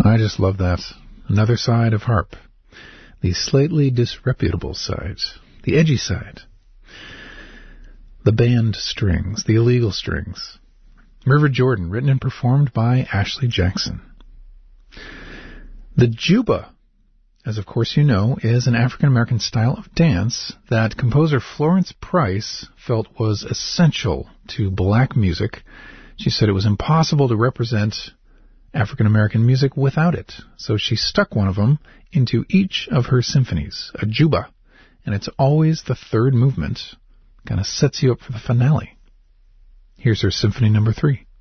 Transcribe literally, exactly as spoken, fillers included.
I just love that. Another side of harp. The slightly disreputable side. The edgy side. The banned strings. The illegal strings. River Jordan, written and performed by Ashley Jackson. The juba, as of course you know, is an African-American style of dance that composer Florence Price felt was essential to black music. She said it was impossible to represent African-American music without it, so she stuck one of them into each of her symphonies, a juba, and it's always the third movement. Kind of sets you up for the finale. Here's her Symphony Number Three.